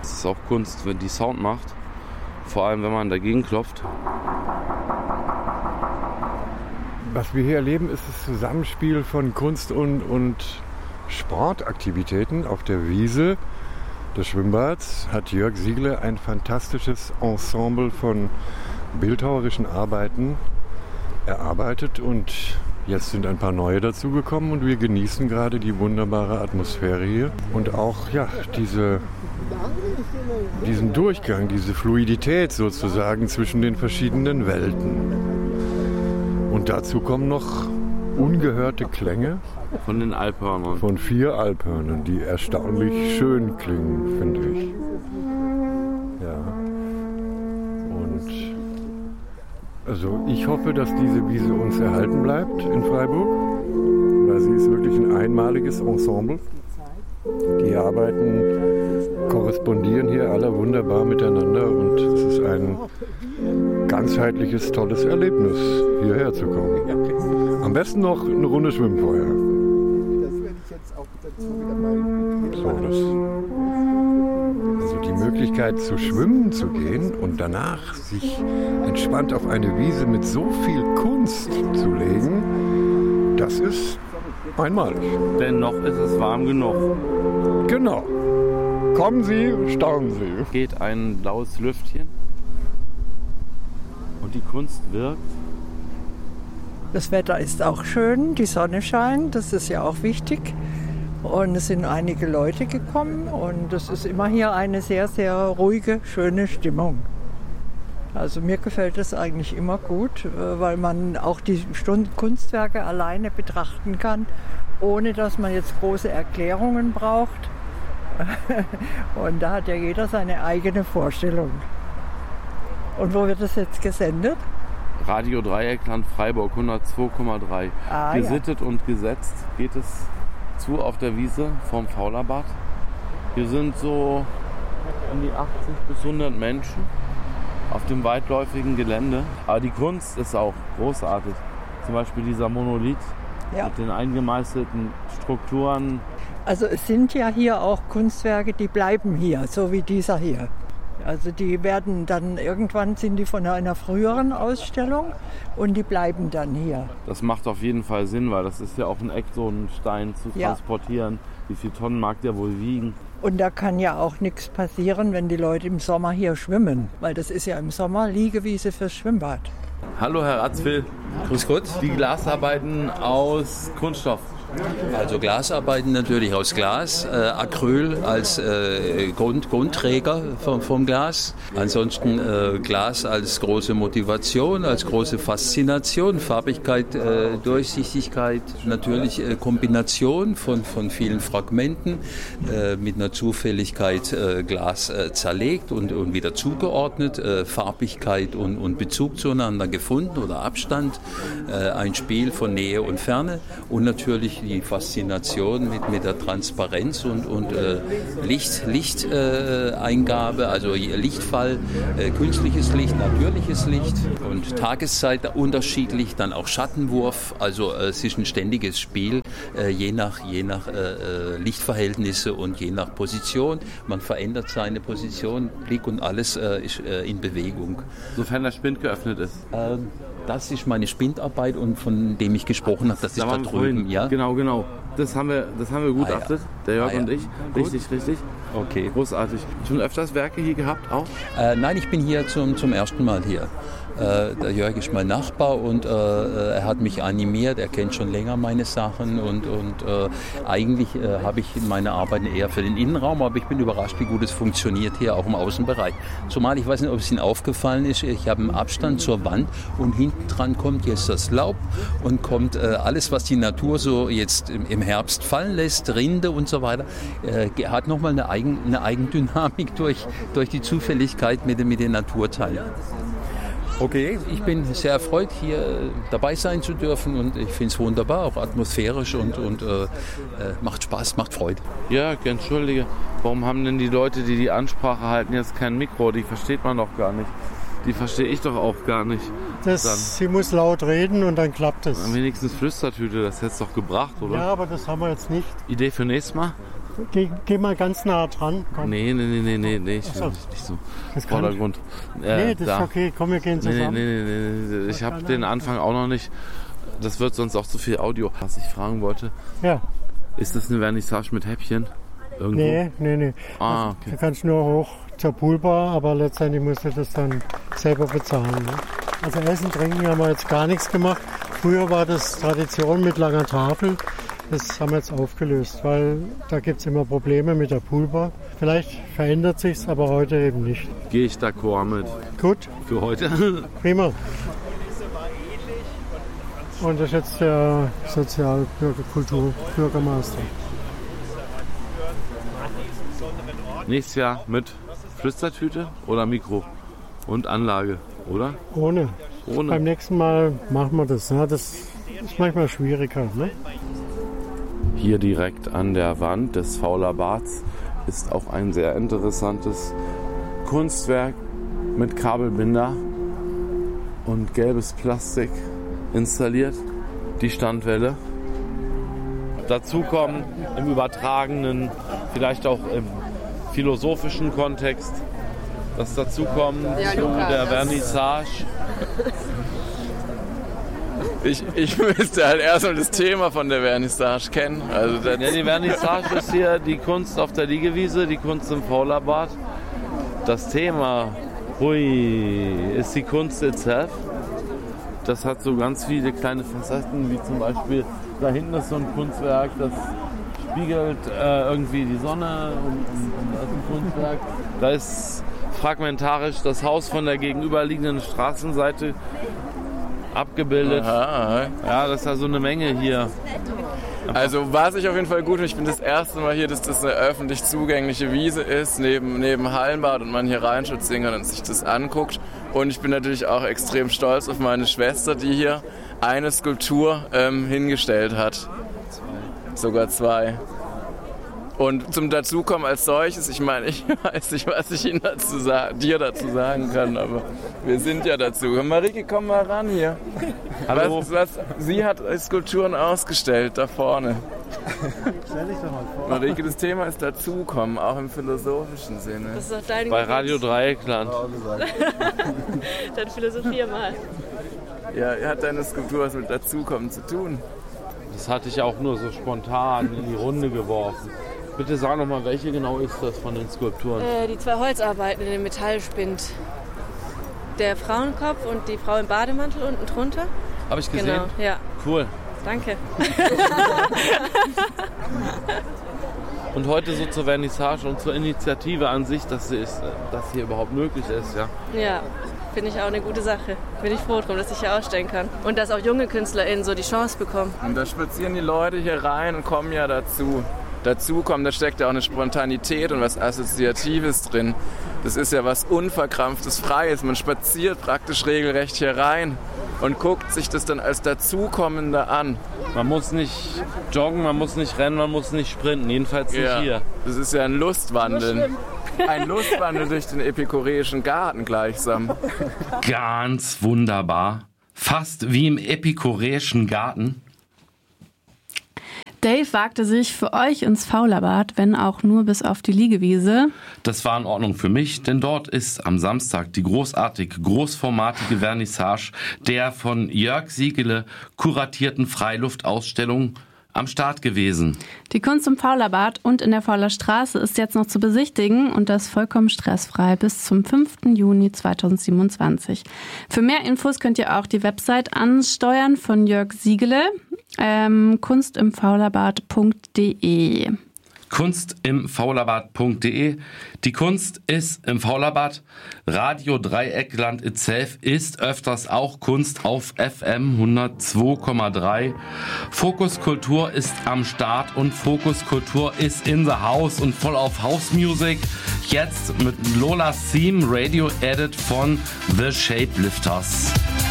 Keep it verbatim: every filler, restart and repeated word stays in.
es ist auch Kunst, wenn die Sound macht. Vor allem, wenn man dagegen klopft. Was wir hier erleben, ist das Zusammenspiel von Kunst und, und Sportaktivitäten auf der Wiese des Schwimmbads. Hat Jörg Siegele ein fantastisches Ensemble von bildhauerischen Arbeiten erarbeitet und jetzt sind ein paar neue dazugekommen und wir genießen gerade die wunderbare Atmosphäre hier und auch ja, diese, diesen Durchgang, diese Fluidität sozusagen zwischen den verschiedenen Welten. Und dazu kommen noch ungehörte Klänge von den Alphörnern. Von vier Alphörnern, die erstaunlich schön klingen, finde ich. Ja. Und also ich hoffe, dass diese Wiese uns erhalten bleibt in Freiburg, weil sie ist wirklich ein einmaliges Ensemble. Die Arbeiten korrespondieren hier alle wunderbar miteinander und es ist ein ganzheitliches, tolles Erlebnis, hierher zu kommen. Am besten noch eine Runde schwimmen vorher. Das werde ich jetzt auch dazu wieder mal so, das, also die Möglichkeit zu schwimmen zu gehen und danach sich entspannt auf eine Wiese mit so viel Kunst zu legen, das ist einmalig. Denn noch ist es warm genug. Genau. Kommen Sie, staunen Sie. Geht ein blaues Lüftchen und die Kunst wirkt. Das Wetter ist auch schön, die Sonne scheint, das ist ja auch wichtig. Und es sind einige Leute gekommen und es ist immer hier eine sehr, sehr ruhige, schöne Stimmung. Also mir gefällt das eigentlich immer gut, weil man auch die Kunstwerke alleine betrachten kann, ohne dass man jetzt große Erklärungen braucht. Und da hat ja jeder seine eigene Vorstellung. Und wo wird das jetzt gesendet? Radio Dreieckland Freiburg hundertzwei Komma drei. Ah, Gesittet ja. Und gesetzt geht es zu auf der Wiese vom Faulerbad. Hier sind so um die achtzig bis hundert Menschen auf dem weitläufigen Gelände. Aber die Kunst ist auch großartig. Zum Beispiel dieser Monolith ja. mit den eingemeißelten Strukturen. Also es sind ja hier auch Kunstwerke, die bleiben hier, so wie dieser hier. Also die werden dann, irgendwann sind die von einer früheren Ausstellung und die bleiben dann hier. Das macht auf jeden Fall Sinn, weil das ist ja auch ein Eck, so einen Stein zu ja. transportieren. Wie viele Tonnen mag der wohl wiegen? Und da kann ja auch nichts passieren, wenn die Leute im Sommer hier schwimmen, weil das ist ja im Sommer Liegewiese fürs Schwimmbad. Hallo Herr Ratzwil. Grüß Gott. Die Glasarbeiten aus Kunststoff. Also Glasarbeiten natürlich aus Glas, äh, Acryl als äh, Grund, Grundträger vom, vom Glas. Ansonsten äh, Glas als große Motivation, als große Faszination, Farbigkeit, äh, Durchsichtigkeit, natürlich äh, Kombination von, von vielen Fragmenten äh, mit einer Zufälligkeit äh, Glas äh, zerlegt und, und wieder zugeordnet, äh, Farbigkeit und, und Bezug zueinander gefunden oder Abstand, äh, ein Spiel von Nähe und Ferne und natürlich die Faszination mit, mit der Transparenz und, und äh, Licht, Lichteingabe, äh, also Lichtfall, äh, künstliches Licht, natürliches Licht und Tageszeit unterschiedlich, dann auch Schattenwurf, also äh, es ist ein ständiges Spiel, äh, je nach, je nach äh, Lichtverhältnisse und je nach Position. Man verändert seine Position, Blick und alles äh, ist äh, in Bewegung. Sofern der Spind geöffnet ist. Ähm, Das ist meine Spindarbeit und von dem ich gesprochen habe, das ist da, da drüben. Ja? Genau, genau. Das haben wir, das haben wir gutachtet, ah, ja. der Jörg ah, ja. und ich. Richtig, Gut. richtig. Okay. Großartig. Schon öfters Werke hier gehabt auch? Äh, nein, ich bin hier zum, zum ersten Mal hier. Äh, der Jörg ist mein Nachbar und äh, er hat mich animiert, er kennt schon länger meine Sachen und, und äh, eigentlich äh, habe ich meine Arbeiten eher für den Innenraum, aber ich bin überrascht, wie gut es funktioniert hier auch im Außenbereich. Zumal ich weiß nicht, ob es Ihnen aufgefallen ist, ich habe einen Abstand zur Wand und hinten dran kommt jetzt das Laub und kommt äh, alles, was die Natur so jetzt im, im Herbst fallen lässt, Rinde und so weiter, äh, hat nochmal eine, Eigen, eine Eigendynamik durch, durch die Zufälligkeit mit, mit den Naturteilen. Okay, ich bin sehr erfreut, hier dabei sein zu dürfen und ich finde es wunderbar, auch atmosphärisch und, und äh, macht Spaß, macht Freude. Ja, entschuldige, warum haben denn die Leute, die die Ansprache halten, jetzt kein Mikro? Die versteht man doch gar nicht. Die verstehe ich doch auch gar nicht. Das, sie muss laut reden und dann klappt es. Am wenigstens Flüstertüte, das hättest du doch gebracht, oder? Ja, aber das haben wir jetzt nicht. Idee für nächstes Mal? geh, geh mal ganz nah dran. Komm. Nee, nee, nee, nee, nee, nee, ich will so. nicht, nicht so. Das kann Vordergrund. Äh, nee, das da. Ist okay. Komm, wir gehen zusammen. Nee, nee, nee, nee, nee. Ich habe den Anfang auch noch nicht. Das wird sonst auch zu viel Audio. Was ich fragen wollte, ja. Ist das eine Vernissage mit Häppchen? Irgendwo? Nee, nee, nee. Ah, okay. Du kannst nur hoch zur Poolbar, aber letztendlich musst du das dann selber bezahlen. Ne? Also Essen, Trinken haben wir jetzt gar nichts gemacht. Früher war das Tradition mit langer Tafel. Das haben wir jetzt aufgelöst, weil da gibt es immer Probleme mit der Poolbar. Vielleicht verändert sich's, aber heute eben nicht. Gehe ich d'accord mit. Gut. Für heute? Prima. Und das ist jetzt der Sozialbürgerkultur-Bürgermeister. Nächstes Jahr mit Flüstertüte oder Mikro und Anlage, oder? Ohne. Ohne. Beim nächsten Mal machen wir das. Ja, das ist manchmal schwieriger. Ne? Hier direkt an der Wand des Fauler Bads ist auch ein sehr interessantes Kunstwerk mit Kabelbinder und gelbes Plastik installiert, die Standwelle. Dazu kommen im übertragenen, vielleicht auch im philosophischen Kontext, das Dazukommen ja, zu Luca, der Vernissage. Ich, ich müsste halt erstmal das Thema von der Vernissage kennen. Also das ja, die Vernissage ist hier die Kunst auf der Liegewiese, die Kunst im Faulerbad. Das Thema, hui, ist die Kunst itself. Das hat so ganz viele kleine Facetten, wie zum Beispiel, da hinten ist so ein Kunstwerk, das spiegelt äh, irgendwie die Sonne und, und, und das ist ein Kunstwerk. Da ist fragmentarisch das Haus von der gegenüberliegenden Straßenseite abgebildet. Aha. Ja, das ist ja so eine Menge hier. Also was ich auf jeden Fall gut finde, ich bin das erste Mal hier, dass das eine öffentlich zugängliche Wiese ist, neben, neben Hallenbad und man hier reinspazieren kann und sich das anguckt. Und ich bin natürlich auch extrem stolz auf meine Schwester, die hier eine Skulptur ähm, hingestellt hat. Sogar zwei. Und zum Dazukommen als solches, ich meine, ich weiß nicht, was ich Ihnen dazu sa- dir dazu sagen kann, aber wir sind ja dazu. Marike, komm mal ran hier. Hallo. Was, was, sie hat Skulpturen ausgestellt, da vorne. Stell dich doch mal vor. Marike, das Thema ist Dazukommen, auch im philosophischen Sinne. Das ist doch dein Bei Gebiet. Radio Dreieckland. Dann philosophier mal. Ja, hat deine Skulptur was mit Dazukommen zu tun? Das hatte ich auch nur so spontan in die Runde geworfen. Bitte sag noch mal, welche genau ist das von den Skulpturen? Äh, die zwei Holzarbeiten in dem Metallspind. Der Frauenkopf und die Frau im Bademantel unten drunter. Habe ich gesehen? Genau, ja. Cool. Danke. Und heute so zur Vernissage und zur Initiative an sich, dass, sie ist, dass hier überhaupt möglich ist, ja. Ja, finde ich auch eine gute Sache. Bin ich froh drum, dass ich hier ausstellen kann. Und dass auch junge KünstlerInnen so die Chance bekommen. Und da spazieren die Leute hier rein und kommen ja dazu. Dazu kommt, da steckt ja auch eine Spontanität und was Assoziatives drin. Das ist ja was Unverkrampftes, Freies. Man spaziert praktisch regelrecht hier rein und guckt sich das dann als Dazukommende an. Man muss nicht joggen, man muss nicht rennen, man muss nicht sprinten, jedenfalls nicht Ja, hier. das ist ja ein Lustwandel. Ein Lustwandel durch den epikureischen Garten gleichsam. Ganz wunderbar. Fast wie im epikureischen Garten. Dave wagte sich für euch ins Faulerbad, wenn auch nur bis auf die Liegewiese. Das war in Ordnung für mich, denn dort ist am Samstag die großartig großformatige Vernissage der von Jörg Siegele kuratierten Freiluftausstellung am Start gewesen. Die Kunst im Faulerbad und in der Fauler Straße ist jetzt noch zu besichtigen und das vollkommen stressfrei bis zum fünften Juni zweitausendsiebenundzwanzig. Für mehr Infos könnt ihr auch die Website ansteuern von Jörg Siegele, ähm, kunst im faulerbad punkt de. kunst im faulerbad punkt de. Die Kunst ist im Faulerbad. Radio Dreieckland itself ist öfters auch Kunst auf F M hundertzwei Komma drei. Fokus Kultur ist am Start und Fokus Kultur ist in the house und voll auf House Music. Jetzt mit Lola's Theme Radio Edit von The Shapelifters.